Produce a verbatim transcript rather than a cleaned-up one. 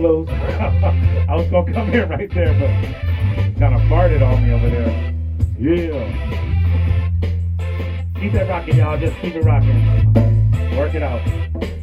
close. I was gonna come in right there, but kind of farted on me over there. Yeah. Keep that rocking, y'all. Just keep it rocking. Work it out.